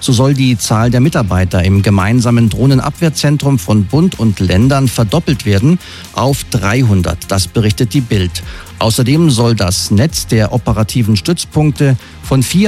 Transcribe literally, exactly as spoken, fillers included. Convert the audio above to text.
So soll die Zahl der Mitarbeiter im gemeinsamen Drohnenabwehrzentrum von Bund und Ländern verdoppelt werden auf dreihundert. Das berichtet die Bild. Außerdem soll das Netz der operativen Stützpunkte von vier